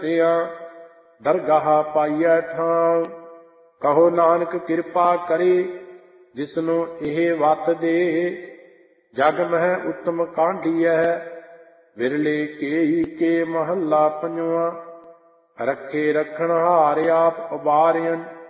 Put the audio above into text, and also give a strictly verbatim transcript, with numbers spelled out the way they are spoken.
ਦਰਗਾਹ ਪਾਈਐ ਠਾਂ। ਕਹੋ ਨਾਨਕ ਕਿਰਪਾ ਕਰੇ ਜਿਸਨੂੰ ਇਹ ਵਤ ਦੇ। ਜਗ ਮਹਿ ਉੱਤਮ ਕਾਂਢੀਐ ਵਿਰਲੇ ਕੇਈ ਕੇ ਮਹੱਲਾ ਪੰਜਵਾ। ਰੱਖੇ ਰਖਣਹਾਰ ਆਪ ਉਬਾਰਿਅਨ